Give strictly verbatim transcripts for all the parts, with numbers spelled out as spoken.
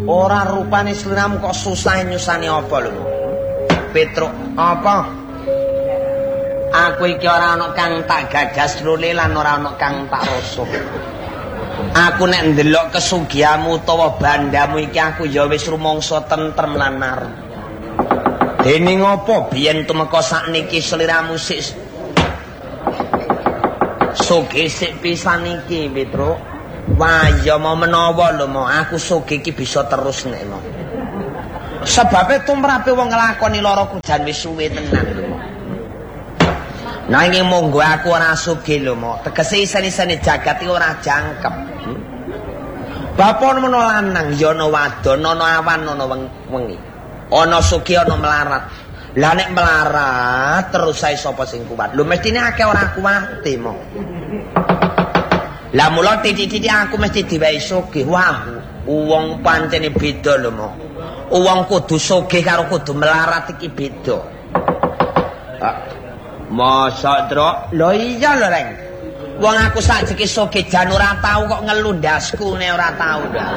Ora rupane sliramu kok susah nyusani apa lho. Petruk, apa? Aku iki ora ana kang tak gagas lule lan ora ana kang tak rasa. Aku nek ndelok kesugihanmu utawa bandamu iki aku ya wis rumangsa tentrem lan narem. Dening apa biyen tumeka sakniki sliramu sik sugih sik pisan iki, Petruk. Wah, ya mau menawa lho, mau aku sugih iki bisa terus nek mau. Sebabe tumrape wong nglakoni lara kujan wis suwe tenan lho. Nanging monggo aku ora sugih lho, mau. Tegese isen-isene jagat iki ora jangkep. Hmm? Bapak ana lanang, ya ana wadon, ana awan, ana wengi. Ana sugih, ana melarat. Lah nek melarat terus sae sapa sing kuat? Lho mestine akeh ora kuwate mo. Lah mula titik-titik aku mesti diwehi sugih. Wah, wong pancene beda lho mo. Wong kudu sugih karo kudu melarat iki beda. Ah, masa Drok? Lho iya lho Reng. Wong aku sakjeke sugih jan ora tau kok ngelundasku nek ora tau.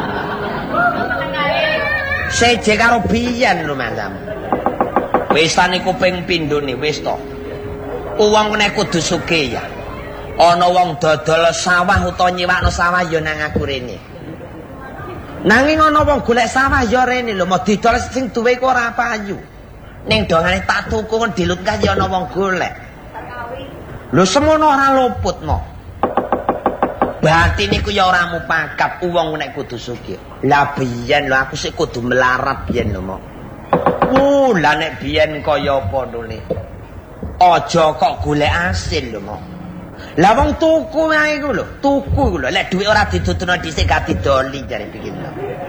Seje karo biyen lho Mas. Wis tani kuping pindhone wis to. Wong nek kudu sugih ya. Ana wong dodol sawah utawa nyiwakno sawah ya nang aku rene. Nanging ana wong golek sawah ya rene lho, mau didol sing duwe kok ora payu. Ning dongane tak tuku kon dilutkas ya ana wong golek. Lho semono ora luput mo. Berarti niku ya ora mupakat wong nek kudu sugih. Lah biyen lho aku sik kudu melarat biyen lho mo. Uh, lah nek biyen kaya apa nule. Aja kok golek asil lho mo. Lah wong tuku ae iku lho, tuku iku lho. Lek dhuwit ora dituturno dhisik gak didoli jare pikir lho.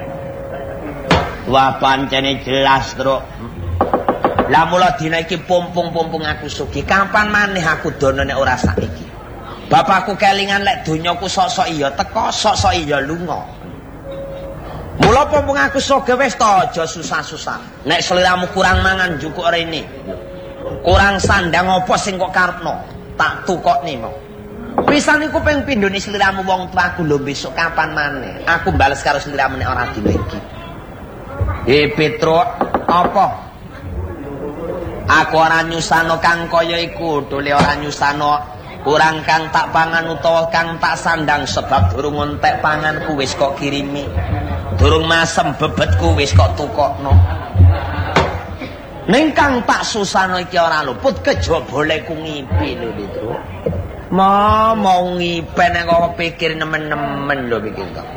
Wah pancene jelas, Truk. Lah mula dina iki pumpung-pumpung aku sugih. Kapan maneh aku dono nek ora saiki? Bapakku kelingan lek donyaku sok-sok iya teko, sok-sok iya lunga. Mula pumpung aku sugih wis to aja susah-susah. Nek sliramu kurang mangan njukuk rene. Kurang sandang apa sing kok karepno? Tak tukokne mau. Pisan iku ping pindhone sliramu wong tuaku lho besok kapan maneh. Aku bales karo sliramu nek ora dina iki. Eh Petruk, apa? Aku ora nyusano kang kaya iku, dole ora nyusano kurang kang tak pangan utawa kang tak sandang sebab durung entek panganku wis kok kirimi. Durung masem bebetku wis kok tukokno. Ning kang tak susano iki ora luput kejaba ku ngipi lho, Petruk. Ma mau ngipen nek kok pikir nemen-nemen lho pikir kok.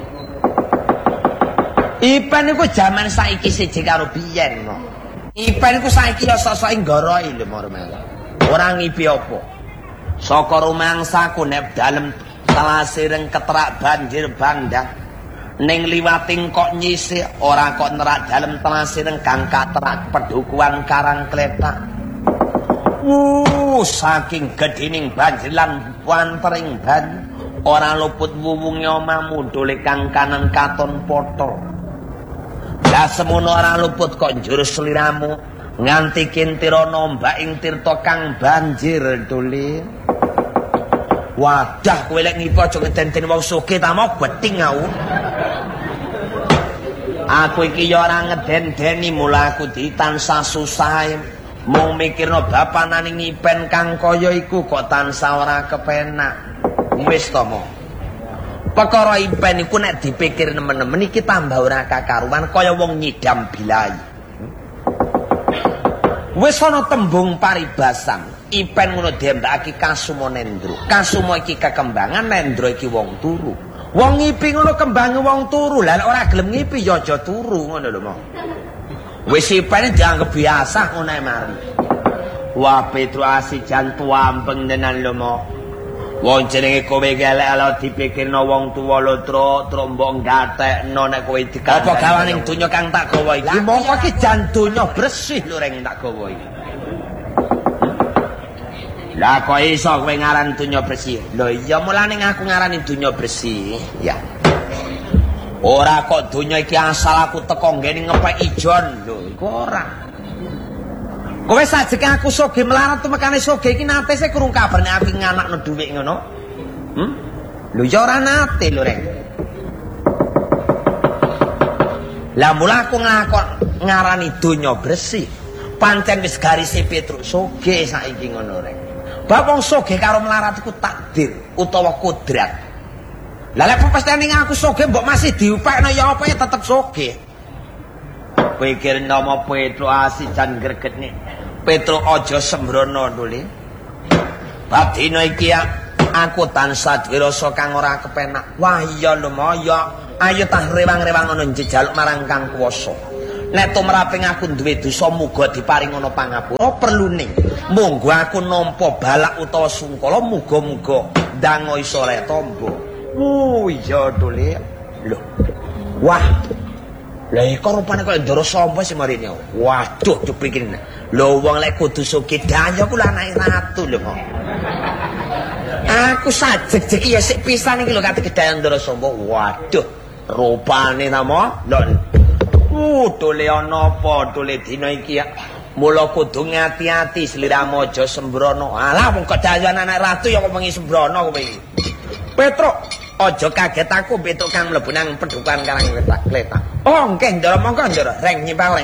Ipen iku jaman saiki siji karo biyen kok. Ipen iku saiki ya sok-sok nggoroi lho marmel. Ora ngipi apa. Saka rumangsaku nek dalem telasireng ketrak banjir bandang. Ning liwating kok nyisih ora kok nerak dalem telasireng kang katrak pedukuan karang kletak. Wuh, saking gedhining banjir lan wantering banyu ora luput wuwunge omahmu dole kang kanan katon potol. Lah semono ora luput kok njur sliramu nganti kintira nombak ing tirta kang banjir dole. Wadah kowe lek ngipi aja ngeden-den wong sugih ta mau beting aku. Aku iki ya ora ngeden-deni mula aku ditansah susah. Mung mikirno bapanane ngipen kang kaya iku kok tansah ora kepenak. Wis to mo. Perkara ipen iku nek dipikir nemen-nemen iki tambah ora kakaruan kaya wong nyidam bilai. Wis ana tembung paribasan. Ipen ngono diembakake kasuma nendra. Kasuma iki kekembangan, nendra iki wong turu. Wong ngipi ngono kembange wong turu. Lah ora gelem ngipi ya aja turu ngono lho mo. Wis ipen dianggep biasa ngono ae mari. Wah Petruk asih jan tuampeng tenan lho mo. Wong jenenge kowe gelek ala dipikirno wong tuwa lho Truk, Truk mbok gatekno nek kowe dikandani. Apa gawaning donya kang tak gawa iki? Mongko iki jan donya bersih lho reng tak gawa iki. Lah kok iso kowe ngaran donya bersih? Lho iya mulane aku ngarani donya bersih, ya. Ora kok donya iki asal aku teko ngene ngepek ijon lho, iku ora. Kowe sajeke aku sugih melarat tumekane sugih iki nate sik krung kabar nek aku nganakno dhuwit ngono. Hm? Lho ya ora nate lho reng. Lah mula aku nglakon ngarani donya bersih. Pancen wis garise Petruk sugih saiki ngono rek. Bab wong sugih karo melarat iku takdir utawa kodrat. Lah lek pepestane aku sugih mbok masih diupekno ya apa ya tetep sugih. Pikir nama Petruk asijan gregetne. Petruk aja sembrono nuli. Bab dina iki aku tansah dirasa kang ora kepenak. Wah iya lho moyo. Ayo tah rewang-rewang ngono njejaluk marang Kang Kuwasa. Nek tumraping aku duwe dosa muga diparing ana pangapura. Oh perlune. Monggo aku nampa balak utawa sungkala muga-muga ndang isa rek tamba. Oh iya dole. Lho. Wah. Lah iki rupane kaya ndoro sampo sing marine. Waduh cepikine. Lho wong lek kudu sugih daya ku anake ratu lho kok. Aku sajek-jek ya sik pisan iki lho kate gedayan ndoro sampo. Waduh. Rupane namo lho uh dole ana apa dole dina iki ya mula kudu ngati-ati sliramu aja sembrono. Alah wong kedayan anak ratu ya kok wengi sembrono kowe iki Petruk aja kaget aku Petruk kang mlebu nang pedukan Karang Kletak. Oh nggih ndara monggo ndara reng nyimpang